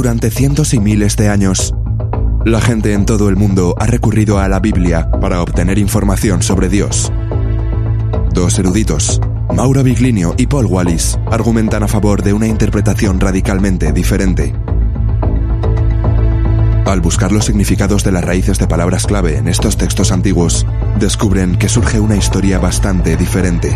Durante cientos y miles de años, la gente en todo el mundo ha recurrido a la Biblia para obtener información sobre Dios. Dos eruditos, Mauro Biglinio y Paul Wallis, argumentan a favor de una interpretación radicalmente diferente. Al buscar los significados de las raíces de palabras clave en estos textos antiguos, descubren que surge una historia bastante diferente.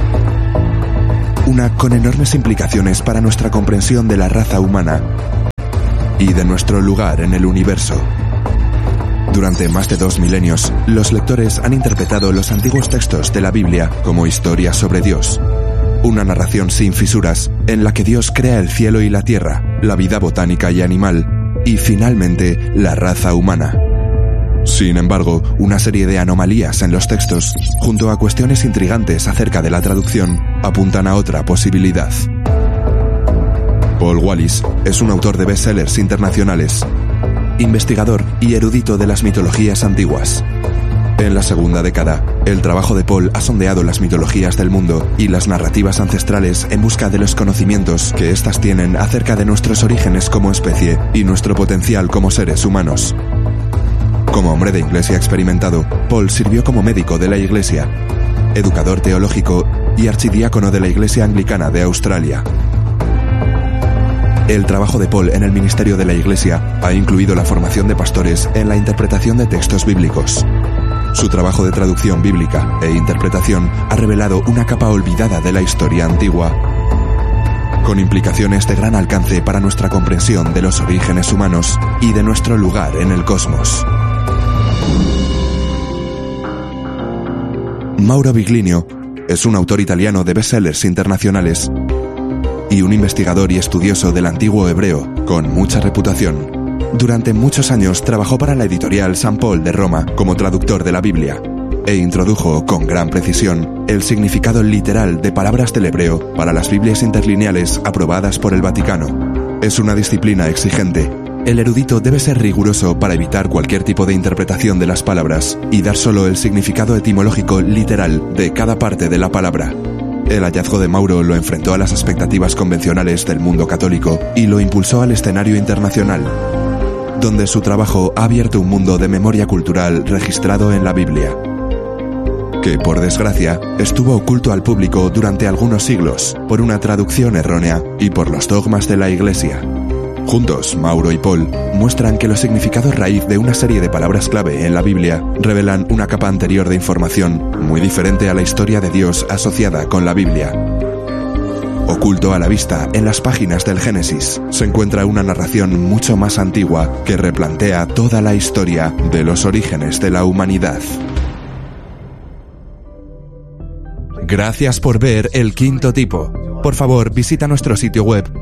Una con enormes implicaciones para nuestra comprensión de la raza humana y de nuestro lugar en el universo. Durante más de 2 milenios, los lectores han interpretado los antiguos textos de la Biblia como historias sobre Dios. Una narración sin fisuras, en la que Dios crea el cielo y la tierra, la vida botánica y animal, y finalmente la raza humana. Sin embargo, una serie de anomalías en los textos, junto a cuestiones intrigantes acerca de la traducción, apuntan a otra posibilidad. Paul Wallis es un autor de bestsellers internacionales, investigador y erudito de las mitologías antiguas. En la segunda década, el trabajo de Paul ha sondeado las mitologías del mundo y las narrativas ancestrales en busca de los conocimientos que éstas tienen acerca de nuestros orígenes como especie y nuestro potencial como seres humanos. Como hombre de iglesia experimentado, Paul sirvió como médico de la iglesia, educador teológico y archidiácono de la Iglesia Anglicana de Australia. El trabajo de Paul en el ministerio de la iglesia ha incluido la formación de pastores en la interpretación de textos bíblicos. Su trabajo de traducción bíblica e interpretación ha revelado una capa olvidada de la historia antigua, con implicaciones de gran alcance para nuestra comprensión de los orígenes humanos y de nuestro lugar en el cosmos. Mauro Biglinio es un autor italiano de bestsellers internacionales y un investigador y estudioso del antiguo hebreo con mucha reputación. Durante muchos años trabajó para la editorial San Paul de Roma como traductor de la Biblia e introdujo con gran precisión el significado literal de palabras del hebreo para las Biblias interlineales aprobadas por el Vaticano. Es una disciplina exigente. El erudito debe ser riguroso para evitar cualquier tipo de interpretación de las palabras y dar solo el significado etimológico literal de cada parte de la palabra. El hallazgo de Mauro lo enfrentó a las expectativas convencionales del mundo católico y lo impulsó al escenario internacional, donde su trabajo ha abierto un mundo de memoria cultural registrado en la Biblia, que por desgracia estuvo oculto al público durante algunos siglos por una traducción errónea y por los dogmas de la Iglesia. Juntos, Mauro y Paul muestran que los significados raíz de una serie de palabras clave en la Biblia revelan una capa anterior de información muy diferente a la historia de Dios asociada con la Biblia. Oculto a la vista en las páginas del Génesis se encuentra una narración mucho más antigua que replantea toda la historia de los orígenes de la humanidad. Gracias por ver El Quinto Tipo. Por favor, visita nuestro sitio web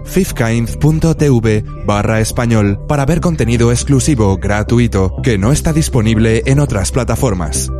fifthkind.tv/español para ver contenido exclusivo gratuito que no está disponible en otras plataformas.